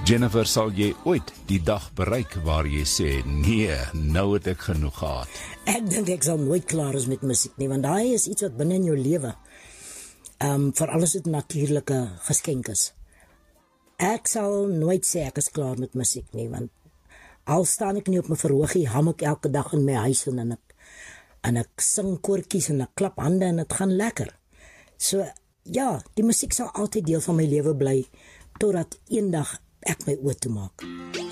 Jennifer, sal jy ooit die dag bereik waar jy sê, nee, nou het ek genoeg gehad? Ek dink ek sal nooit klaar is met musiek nie, want daai is iets wat binne in jou lewe, vir alles het natuurlike geskenk is. Ek sal nooit sê ek is klaar met musiek nie, want al staan ek nie op my verhoogie, ham ek elke dag in my huis en ek sing koortjies en ek klap hande en het gaan lekker. So, ja, die musiek sal altyd deel van my lewe bly, totdat eendag ek my oë toe maak.